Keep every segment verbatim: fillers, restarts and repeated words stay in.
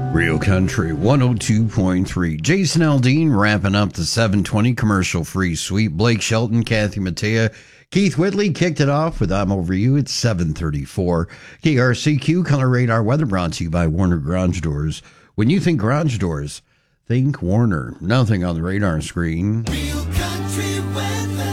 Real Country one oh two point three. Jason Aldean wrapping up the seven twenty commercial-free sweep. Blake Shelton, Kathy Mattea, Keith Whitley kicked it off with I'm Over You at seven thirty-four. K R C Q Color Radar Weather brought to you by Warner Garage Doors. When you think garage doors, think Warner. Nothing on the radar screen. Real Country weather.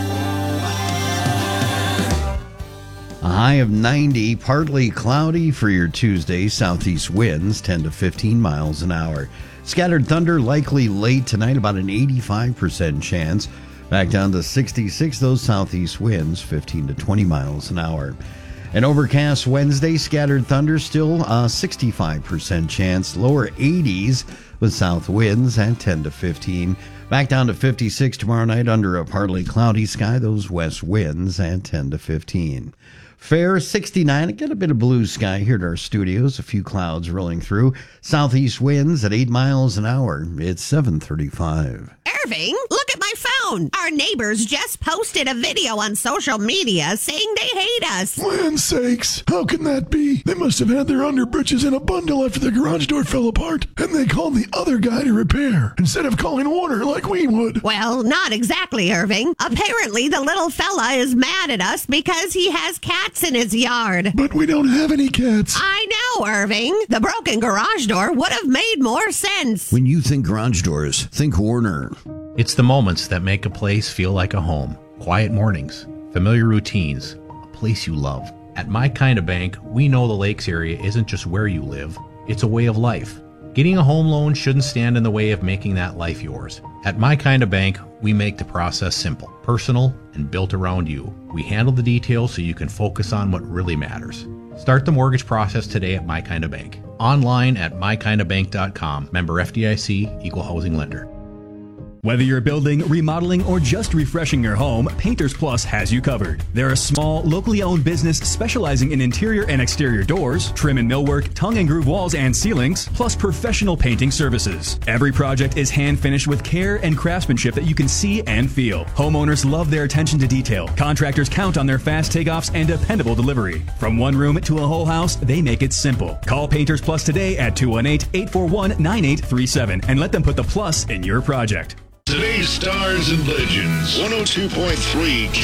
A high of ninety, partly cloudy for your Tuesday. Southeast winds ten to fifteen miles an hour. Scattered thunder likely late tonight, about an eighty-five percent chance. Back down to sixty-six, those southeast winds fifteen to twenty miles an hour. An overcast Wednesday, scattered thunder, still a sixty-five percent chance. Lower eighties with south winds at ten to fifteen. Back down to fifty-six tomorrow night under a partly cloudy sky. Those west winds at ten to fifteen. Fair sixty-nine. Get a bit of blue sky here at our studios. A few clouds rolling through. Southeast winds at eight miles an hour. It's seven thirty-five. Irving, look at my phone. Our neighbors just posted a video on social media saying they hate us. Land sakes, how can that be? They must have had their underbritches in a bundle after the garage door fell apart, and they called the other guy to repair instead of calling Warner like we would. Well, not exactly, Irving. Apparently, the little fella is mad at us because he has cats in his yard. But we don't have any cats. I know, Irving. The broken garage door would have made more sense. When you think garage doors, think Warner. It's the moments that make a place feel like a home. Quiet mornings, familiar routines, a place you love. At My Kind of Bank, we know the Lakes area isn't just where you live, it's a way of life. Getting a home loan shouldn't stand in the way of making that life yours. At My Kind of Bank, we make the process simple, personal, and built around you. We handle the details so you can focus on what really matters. Start the mortgage process today at My Kind of Bank. Online at my kind of bank dot com. Member F D I C, Equal Housing Lender. Whether you're building, remodeling, or just refreshing your home, Painters Plus has you covered. They're a small, locally owned business specializing in interior and exterior doors, trim and millwork, tongue and groove walls and ceilings, plus professional painting services. Every project is hand finished with care and craftsmanship that you can see and feel. Homeowners love their attention to detail. Contractors count on their fast takeoffs and dependable delivery. From one room to a whole house, they make it simple. Call Painters Plus today at two one eight, eight four one, nine eight three seven and let them put the plus in your project. Today's Stars and Legends, one oh two point three